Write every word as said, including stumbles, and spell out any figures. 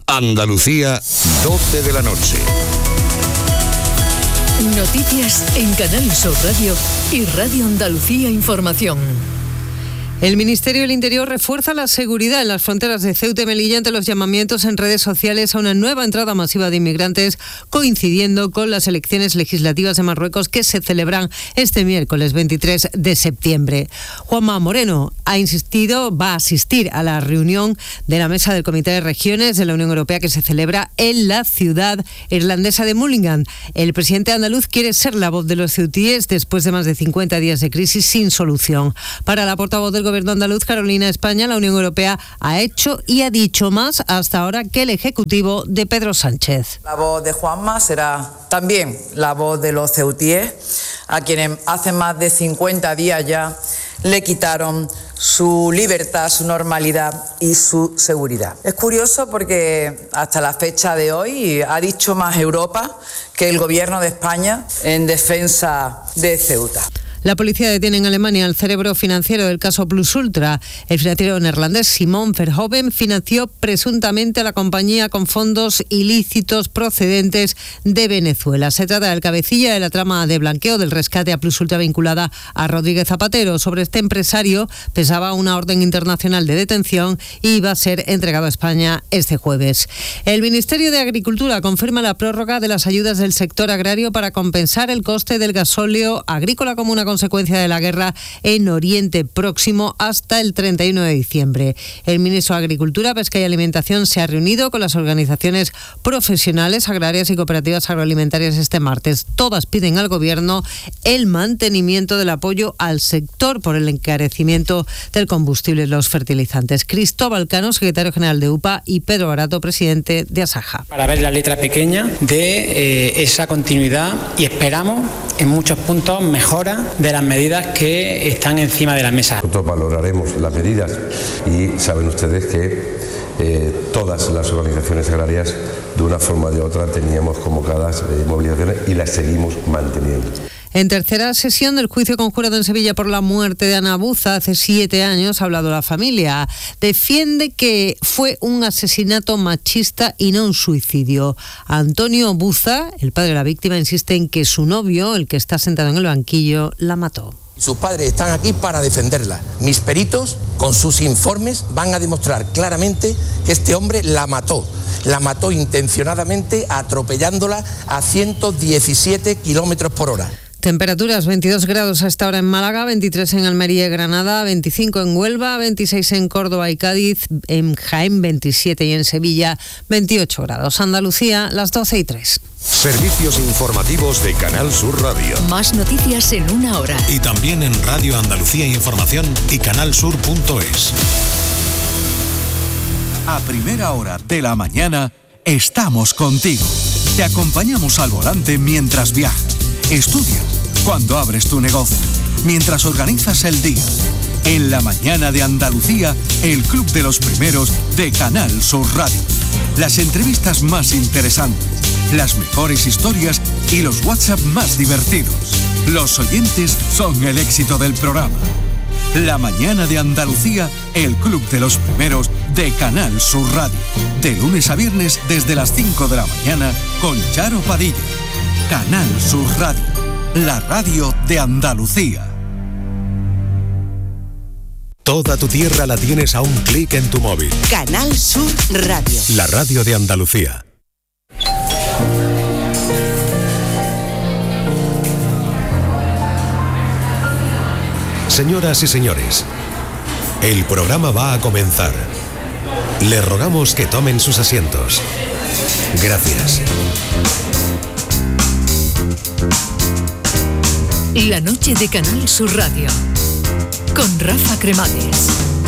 Andalucía, doce de la noche. Noticias en Canal Sur Radio y Radio Andalucía Información. El Ministerio del Interior refuerza la seguridad en las fronteras de Ceuta y Melilla ante los llamamientos en redes sociales a una nueva entrada masiva de inmigrantes, coincidiendo con las elecciones legislativas de Marruecos que se celebran este miércoles veintitrés de septiembre. Juanma Moreno ha insistido, va a asistir a la reunión de la Mesa del Comité de Regiones de la Unión Europea que se celebra en la ciudad irlandesa de Mullingan. El presidente andaluz quiere ser la voz de los ceutíes después de más de cincuenta días de crisis sin solución. Para la portavoz del Gobierno andaluz, Carolina España, la Unión Europea ha hecho y ha dicho más hasta ahora que el Ejecutivo de Pedro Sánchez. La voz de Juanma será también la voz de los ceutíes, a quienes hace más de cincuenta días ya le quitaron su libertad, su normalidad y su seguridad. Es curioso porque hasta la fecha de hoy ha dicho más Europa que el Gobierno de España en defensa de Ceuta. La policía detiene en Alemania al cerebro financiero del caso Plus Ultra. El financiero neerlandés Simon Verhoeven financió presuntamente a la compañía con fondos ilícitos procedentes de Venezuela. Se trata del cabecilla de la trama de blanqueo del rescate a Plus Ultra vinculada a Rodríguez Zapatero. Sobre este empresario pesaba una orden internacional de detención y iba a ser entregado a España este jueves. El Ministerio de Agricultura confirma la prórroga de las ayudas del sector agrario para compensar el coste del gasóleo agrícola como una consecuencia de la guerra en Oriente Próximo hasta el treinta y uno de diciembre. El ministro de Agricultura, Pesca y Alimentación se ha reunido con las organizaciones profesionales agrarias y cooperativas agroalimentarias este martes. Todas piden al Gobierno el mantenimiento del apoyo al sector por el encarecimiento del combustible y los fertilizantes. Cristóbal Cano, secretario general de U P A, y Pedro Barato, presidente de Asaja. Para ver la letra pequeña de eh, esa continuidad y esperamos en muchos puntos mejora de las medidas que están encima de la mesa. Nosotros valoraremos las medidas y saben ustedes que eh, todas las organizaciones agrarias de una forma o de otra teníamos convocadas eh, movilizaciones y las seguimos manteniendo. En tercera sesión del juicio conjurado en Sevilla por la muerte de Ana Buza hace siete años ha hablado la familia. Defiende que fue un asesinato machista y no un suicidio. Antonio Buza, el padre de la víctima, insiste en que su novio, el que está sentado en el banquillo, la mató. Sus padres están aquí para defenderla. Mis peritos, con sus informes, van a demostrar claramente que este hombre la mató. La mató intencionadamente atropellándola a ciento diecisiete kilómetros por hora. Temperaturas: veintidós grados a esta hora en Málaga, veintitrés en Almería y Granada, veinticinco en Huelva, veintiséis en Córdoba y Cádiz, en Jaén veintisiete y en Sevilla veintiocho grados. Andalucía, las doce y tres. Servicios informativos de Canal Sur Radio. Más noticias en una hora. Y también en Radio Andalucía Información y canalsur punto es. A primera hora de la mañana estamos contigo. Te acompañamos al volante mientras viajas. Estudias cuando abres tu negocio, mientras organizas el día. En la mañana de Andalucía, el Club de los Primeros de Canal Sur Radio. Las entrevistas más interesantes, las mejores historias y los WhatsApp más divertidos. Los oyentes son el éxito del programa. La mañana de Andalucía, el Club de los Primeros de Canal Sur Radio. De lunes a viernes desde las cinco de la mañana con Charo Padilla. Canal Sur Radio, la radio de Andalucía. Toda tu tierra la tienes a un clic en tu móvil. Canal Sur Radio. La radio de Andalucía. Señoras y señores, el programa va a comenzar. Les rogamos que tomen sus asientos. Gracias. La noche de Canal Sur Radio con Rafa Cremades.